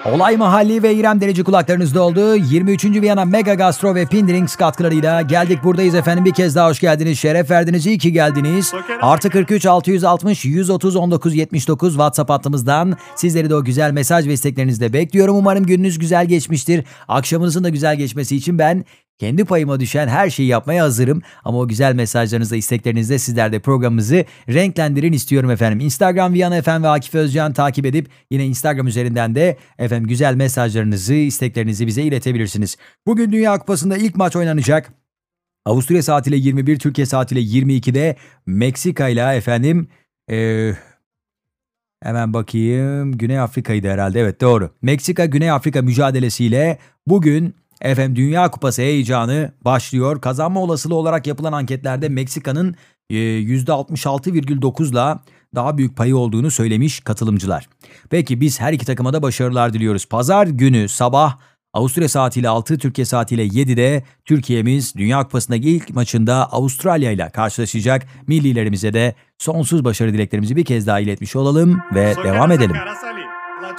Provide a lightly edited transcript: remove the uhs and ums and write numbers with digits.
Olay Mahalli ve İrem Derici kulaklarınızda oldu. 23. Viyana Mega Gastro ve Pindrings katkılarıyla geldik buradayız efendim. Bir kez daha hoş geldiniz, şeref verdiniz, iyi ki geldiniz. Artı 43 660 130 19 79 WhatsApp hattımızdan sizleri de o güzel mesaj ve isteklerinizle bekliyorum. Umarım gününüz güzel geçmiştir. Akşamınızın da güzel geçmesi için ben kendi payıma düşen her şeyi yapmaya hazırım. Ama o güzel mesajlarınızla, isteklerinizle sizler de programımızı renklendirin istiyorum efendim. Instagram Viyana FM ve Akif Özcan takip edip yine Instagram üzerinden de efendim güzel mesajlarınızı, isteklerinizi bize iletebilirsiniz. Bugün Dünya Kupası'nda ilk maç oynanacak. Avusturya saatiyle 21, Türkiye saatiyle 22'de Meksika ile efendim hemen bakayım, Güney Afrika'ydı herhalde, evet doğru. Meksika Güney Afrika mücadelesiyle bugün efendim Dünya Kupası heyecanı başlıyor. Kazanma olasılığı olarak yapılan anketlerde Meksika'nın %66,9'la daha büyük payı olduğunu söylemiş katılımcılar. Peki biz her iki takıma da başarılar diliyoruz. Pazar günü sabah Avusturya saatiyle 6, Türkiye saatiyle 7'de Türkiye'miz Dünya Kupası'ndaki ilk maçında Avustralya ile karşılaşacak. Millilerimize de sonsuz başarı dileklerimizi bir kez daha iletmiş olalım ve devam edelim.